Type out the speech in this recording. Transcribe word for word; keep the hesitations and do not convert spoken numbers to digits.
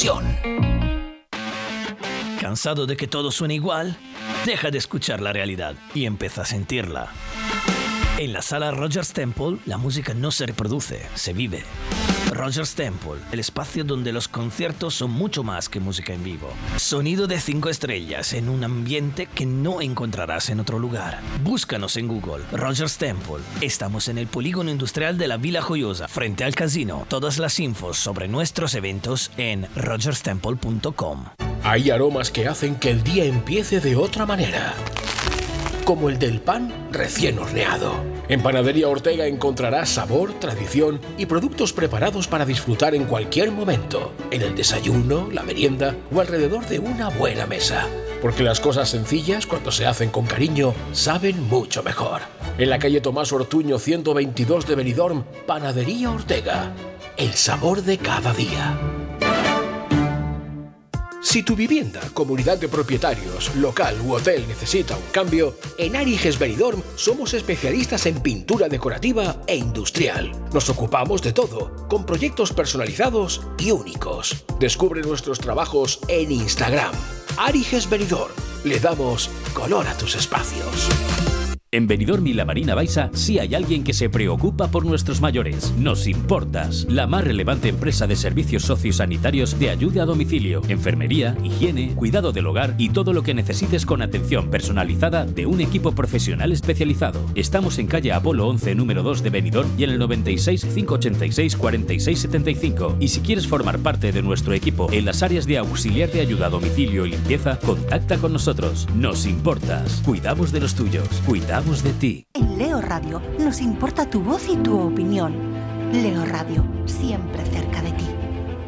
pasión. ¿Cansado de que todo suene igual? Deja de escuchar la realidad y empieza a sentirla. En la sala Rogers Temple, la música no se reproduce, se vive. Rogers Temple, el espacio donde los conciertos son mucho más que música en vivo. Sonido de cinco estrellas en un ambiente que no encontrarás en otro lugar. Búscanos en Google, Rogers Temple. Estamos en el polígono industrial de la Villa Joyosa, frente al casino. Todas las infos sobre nuestros eventos en rogers temple punto com. Hay aromas que hacen que el día empiece de otra manera, como el del pan recién horneado. En Panadería Ortega encontrarás sabor, tradición y productos preparados para disfrutar en cualquier momento, en el desayuno, la merienda o alrededor de una buena mesa. Porque las cosas sencillas, cuando se hacen con cariño, saben mucho mejor. En la calle Tomás Ortuño ciento veintidós de Benidorm, Panadería Ortega. El sabor de cada día. Si tu vivienda, comunidad de propietarios, local u hotel necesita un cambio, en Ariges Benidorm somos especialistas en pintura decorativa e industrial. Nos ocupamos de todo, con proyectos personalizados y únicos. Descubre nuestros trabajos en Instagram. Ariges Benidorm. Le damos color a tus espacios. En Benidorm y la Marina Baixa sí hay alguien que se preocupa por nuestros mayores. Nos Importas, la más relevante empresa de servicios sociosanitarios de ayuda a domicilio, enfermería, higiene, cuidado del hogar y todo lo que necesites con atención personalizada de un equipo profesional especializado. Estamos en calle Apolo once, número dos de Benidorm y en el noventa y seis, cinco ochenta y seis, cuarenta y seis setenta y cinco. Y si quieres formar parte de nuestro equipo en las áreas de auxiliar de ayuda a domicilio y limpieza, contacta con nosotros. Nos Importas. Cuidamos de los tuyos. Cuidamos de ti. En Leo Radio nos importa tu voz y tu opinión. Leo Radio, siempre cerca de ti.